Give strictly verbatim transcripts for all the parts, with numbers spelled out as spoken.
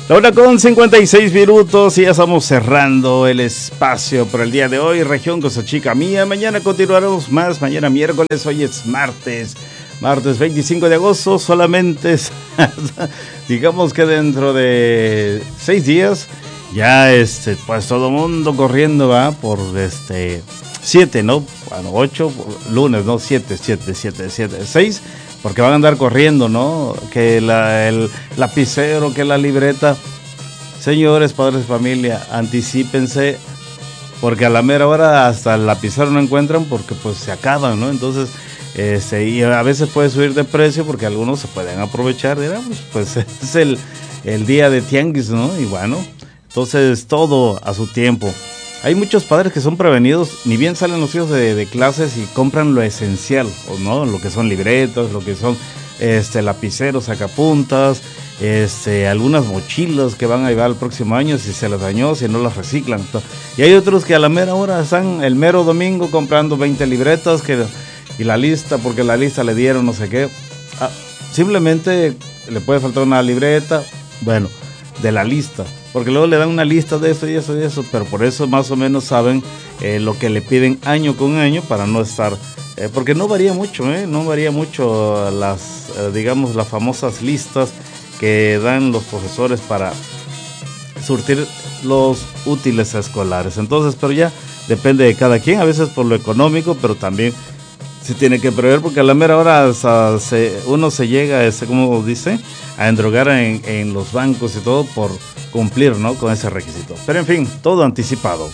La hora con cincuenta y seis minutos y ya estamos cerrando el espacio por el día de hoy. Región Costa Chica mía. Mañana continuaremos más. Mañana miércoles. Hoy es martes. Martes veinticinco de agosto. Solamente es, digamos que dentro de seis días. Ya este, pues todo mundo corriendo va por este siete, ¿no? Bueno, ocho, lunes, ¿no? Siete, siete, siete, siete, seis. Porque van a andar corriendo, ¿no? Que la, el lapicero, que la libreta. Señores, padres de familia, anticípense, porque a la mera hora hasta el lapicero no encuentran porque pues se acaban, ¿no? Entonces, este, y a veces puede subir de precio porque algunos se pueden aprovechar, digamos, pues es el, el día de tianguis, ¿no? Y bueno, entonces todo a su tiempo. Hay muchos padres que son prevenidos, ni bien salen los hijos de, de clases y compran lo esencial, ¿no? Lo que son libretas, lo que son este, lapiceros, sacapuntas, este, algunas mochilas que van a llevar el próximo año si se las dañó, si no las reciclan. Y hay otros que a la mera hora están el mero domingo comprando veinte libretas que, y la lista, porque la lista le dieron no sé qué. Ah, simplemente le puede faltar una libreta, bueno, de la lista. Porque luego le dan una lista de eso y eso y eso, pero por eso más o menos saben eh, lo que le piden año con año para no estar, eh, porque no varía mucho, eh, no varía mucho las, eh, digamos, las famosas listas que dan los profesores para surtir los útiles escolares. Entonces, pero ya depende de cada quien, a veces por lo económico, pero también se tiene que prever porque a la mera hora o sea, se, uno se llega, ese, como dice, a endrogar en, en los bancos y todo por cumplir, ¿no? Con ese requisito. Pero en fin, todo anticipado.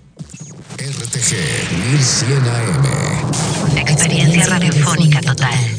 R T G mil cien A M. Experiencia radiofónica total.